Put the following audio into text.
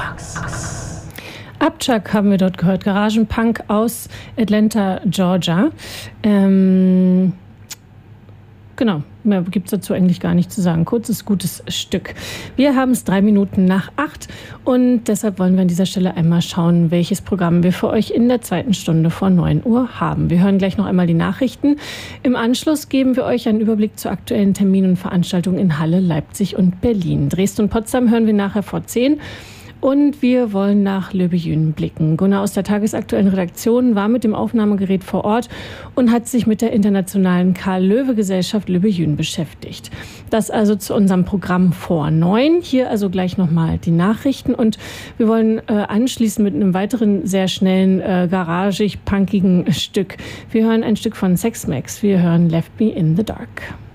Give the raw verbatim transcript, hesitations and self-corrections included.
Upchuck haben wir dort gehört, Garagenpunk aus Atlanta, Georgia. Ähm, genau, mehr gibt es dazu eigentlich gar nicht zu sagen. Kurzes, gutes Stück. Wir haben es drei Minuten nach acht und deshalb wollen wir an dieser Stelle einmal schauen, welches Programm wir für euch in der zweiten Stunde vor neun Uhr haben. Wir hören gleich noch einmal die Nachrichten. Im Anschluss geben wir euch einen Überblick zu aktuellen Terminen und Veranstaltungen in Halle, Leipzig und Berlin. Dresden und Potsdam hören wir nachher vor zehn. Und wir wollen nach Löbejün blicken. Gunnar aus der tagesaktuellen Redaktion war mit dem Aufnahmegerät vor Ort und hat sich mit der internationalen Karl-Löwe-Gesellschaft Löbejün beschäftigt. Das also zu unserem Programm vor neun. Hier also gleich nochmal die Nachrichten. Und wir wollen äh, anschließen mit einem weiteren sehr schnellen, äh, garagig, punkigen Stück. Wir hören ein Stück von Sex Max. Wir hören Left Me in the Dark.